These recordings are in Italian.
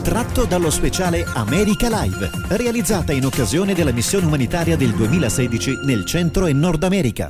tratto dallo speciale America Live, realizzata in occasione della missione umanitaria del 2016 nel Centro e Nord America.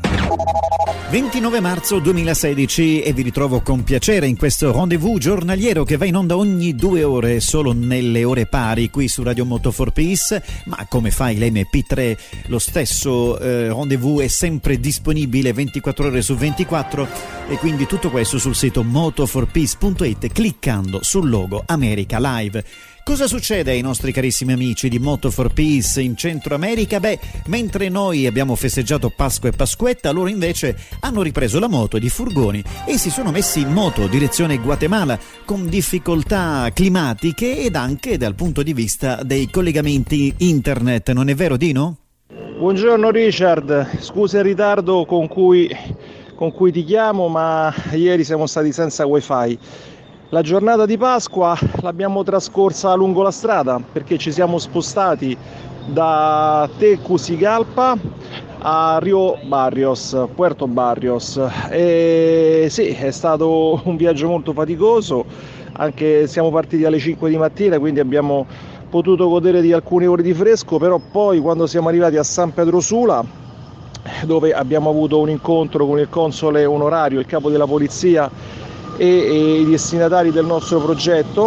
29 marzo 2016 e vi ritrovo con piacere in questo rendezvous giornaliero che va in onda ogni 2 ore, solo nelle ore pari qui su Radio Moto for Peace, ma come fai l'MP3 lo stesso rendezvous è sempre disponibile 24 ore su 24 e quindi tutto questo sul sito motoforpeace.it cliccando sul logo America Live. Cosa succede ai nostri carissimi amici di Moto for Peace in Centro America? Beh, mentre noi abbiamo festeggiato Pasqua e Pasquetta, loro invece hanno ripreso la moto ed i furgoni e si sono messi in moto direzione Guatemala con difficoltà climatiche ed anche dal punto di vista dei collegamenti internet, non è vero Dino? Buongiorno Richard, scusa il ritardo con cui ti chiamo, ma ieri siamo stati senza wifi. La giornata di Pasqua l'abbiamo trascorsa lungo la strada perché ci siamo spostati da Tegucigalpa a Rio Barrios, Puerto Barrios. E sì, è stato un viaggio molto faticoso, anche siamo partiti alle 5 di mattina, quindi abbiamo potuto godere di alcune ore di fresco, però poi quando siamo arrivati a San Pedro Sula, dove abbiamo avuto un incontro con il console onorario, il capo della polizia e i destinatari del nostro progetto,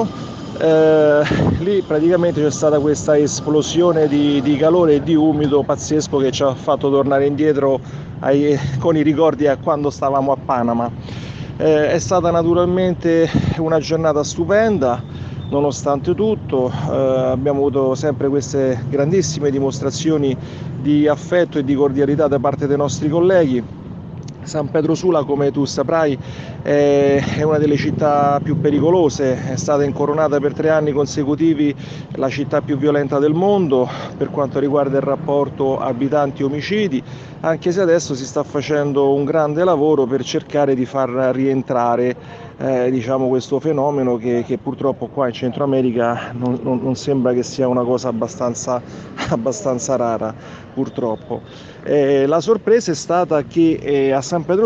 lì praticamente c'è stata questa esplosione di calore e di umido pazzesco che ci ha fatto tornare indietro con i ricordi a quando stavamo a Panama. È stata naturalmente una giornata stupenda, nonostante tutto. Abbiamo avuto sempre queste grandissime dimostrazioni di affetto e di cordialità da parte dei nostri colleghi. San Pedro Sula, come tu saprai, è una delle città più pericolose, è stata incoronata per 3 anni consecutivi la città più violenta del mondo per quanto riguarda il rapporto abitanti-omicidi, anche se adesso si sta facendo un grande lavoro per cercare di far rientrare questo fenomeno che purtroppo qua in Centro America non sembra che sia una cosa abbastanza rara, purtroppo. La sorpresa è stata che a San Pedro